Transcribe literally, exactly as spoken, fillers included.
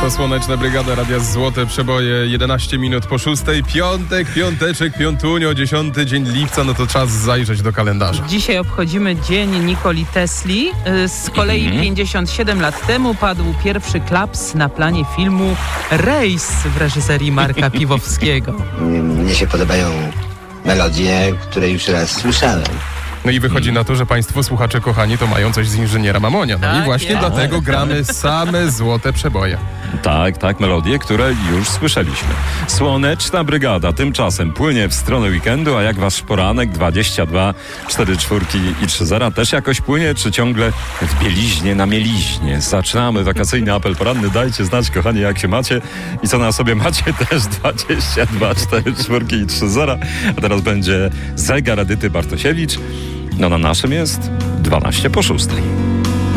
To Słoneczna Brygada, Radia Złote Przeboje, jedenaście minut po szóstej, piątek, piąteczek, piątunio, dziesiąty dzień lipca, no to czas zajrzeć do kalendarza. Dzisiaj obchodzimy Dzień Nikoli Tesli. Z kolei mm-hmm. pięćdziesiąt siedem lat temu padł pierwszy klaps na planie filmu Rejs w reżyserii Marka Piwowskiego. Mnie się podobają melodie, które już raz słyszałem. No i wychodzi na to, że państwo słuchacze kochani to mają coś z inżyniera Mamonia. No tak, i właśnie jest. dlatego gramy same złote przeboje. Tak, tak, melodie, które już słyszeliśmy. Słoneczna Brygada tymczasem płynie w stronę weekendu, a jak wasz poranek dwadzieścia dwa, cztery czwórki i trzy zera też jakoś płynie, czy ciągle w bieliźnie na mieliźnie? Zaczynamy wakacyjny apel poranny. Dajcie znać, kochani, jak się macie i co na sobie macie też dwadzieścia dwa, cztery czwórki i trzy zera. A teraz będzie zegar Edyty Bartosiewicz. No na naszym jest dwanaście po szóstej.